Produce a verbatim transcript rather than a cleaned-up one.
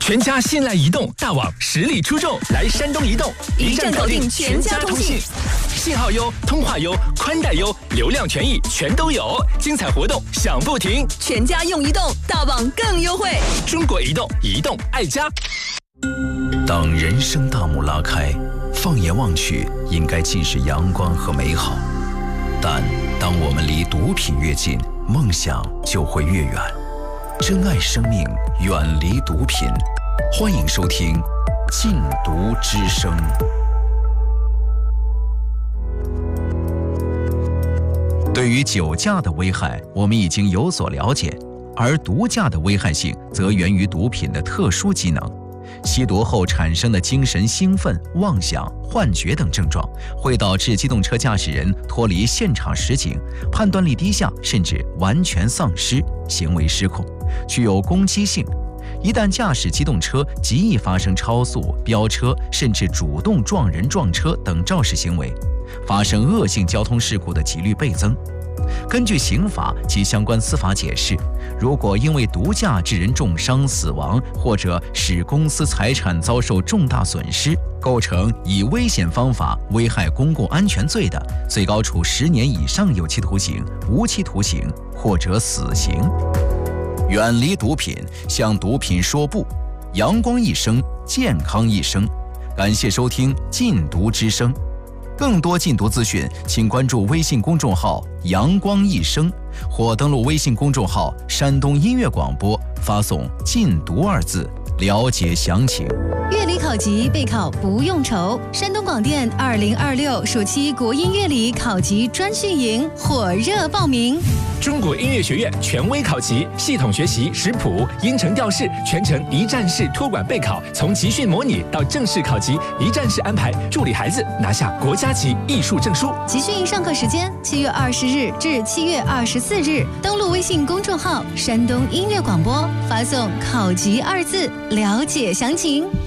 全家信赖移动，大网实力出众，来山东移动， 一站搞定全家通信， 信号优，通话优，宽带优，流量权益全都有，精彩活动享不停， 全家用移动，大网更优惠。 中国移动，移动爱家。 当人生大幕拉开，放眼望去，应该尽是阳光和美好。但当我们离毒品越近，梦想就会越远。珍爱生命，远离毒品。欢迎收听《禁毒之声》。对于酒驾的危害，我们已经有所了解，而毒驾的危害性则源于毒品的特殊机能。吸毒后产生的精神兴奋、妄想、幻觉等症状，会导致机动车驾驶人脱离现场实景，判断力低下，甚至完全丧失，行为失控，具有攻击性。一旦驾驶机动车，极易发生超速、飙车，甚至主动撞人、撞车等肇事行为，发生恶性交通事故的几率倍增。根据刑法及相关司法解释，如果因为毒驾致人重伤、死亡，或者使公司财产遭受重大损失，构成以危险方法危害公共安全罪的，最高处十年以上有期徒刑、无期徒刑或者死刑。远离毒品，向毒品说不，阳光一生，健康一生。感谢收听《禁毒之声》。更多禁毒资讯，请关注微信公众号“阳光一生”，或登录微信公众号“山东音乐广播”，发送“禁毒”二字，了解详情。 乐理考级备考不用愁，山东广电二零二六暑期国音乐理考级专训营火热报名。 中国音乐学院权威考级，系统学习识谱、音程调式，全程一站式托管备考，从集训模拟到正式考级，一站式安排，助力孩子拿下国家级艺术证书。 集训上课时间七月二十日至七月二十四日，登录微信公众号山东音乐广播，发送考级二字，了解详情。